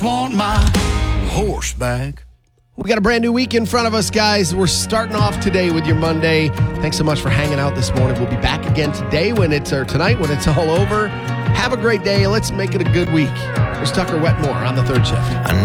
just want my horse back. We got a brand new week in front of us, guys. We're starting off today with your Monday. Thanks so much for hanging out this morning. We'll be back again tonight when it's all over. Have a great day. Let's make it a good week. Here's Tucker Wetmore on the third shift.